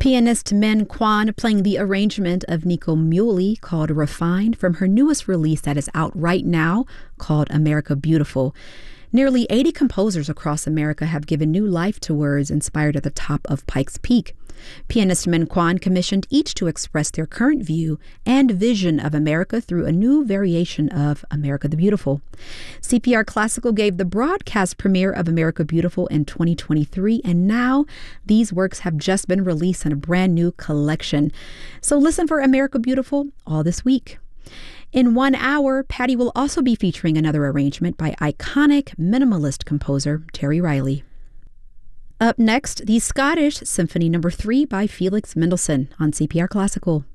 Pianist Min Kwan playing the arrangement of Nico Muhly called Refined from her newest release that is out right now called America Beautiful. Nearly 80 composers across America have given new life to words inspired at the top of Pikes Peak. Pianist Min Kwan commissioned each to express their current view and vision of America through a new variation of America the Beautiful. CPR Classical gave the broadcast premiere of America Beautiful in 2023, and now these works have just been released in a brand new collection. So listen for America Beautiful all this week. In 1 hour, Patty will also be featuring another arrangement by iconic minimalist composer Terry Riley. Up next, the Scottish Symphony No. 3 by Felix Mendelssohn on CPR Classical.